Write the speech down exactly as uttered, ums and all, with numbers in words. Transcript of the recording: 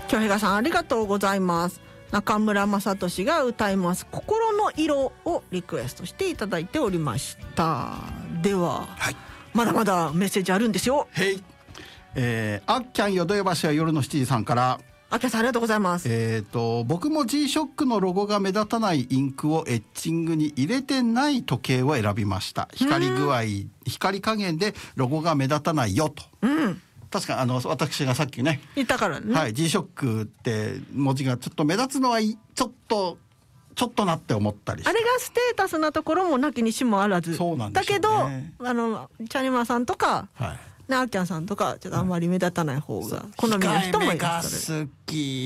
京平さんありがとうございます。中村雅俊が歌います心の色をリクエストしていただいておりました。では、はい、まだまだメッセージあるんですよ。 へい、えー、あっきゃんよどやばしは夜のしちじさんから、 あっきゃんさんありがとうございます。 えーと僕も G ショックのロゴが目立たないインクをエッチングに入れてない時計を選びました。光具合、光加減でロゴが目立たないよと、うん、確かあの私がさっきね言ったからね、 はい、G ショックって文字がちょっと目立つのはちょっとちょっとなって思ったりして、 あれがステータスなところもなきにしもあらず。 そうなんでしょうね。 だけどあのチャニマーさんとか、はい、ね、あっきゃんさんとかちょっとあんまり目立たない方が好みの人もいますから、 控えめが好き